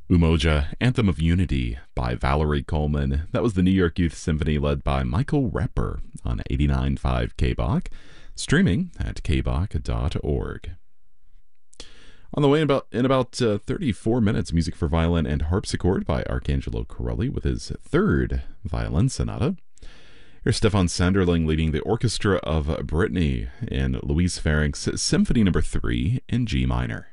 Umoja, Anthem of Unity by Valerie Coleman. That was the New York Youth Symphony led by Michael Repper on 89.5 KBach, streaming at kbach.org. On the way in about 34 minutes, music for violin and harpsichord by Arcangelo Corelli with his third violin sonata. Here's Stefan Sanderling leading the orchestra of Brittany in Louise Farring's Symphony No. 3 in G minor.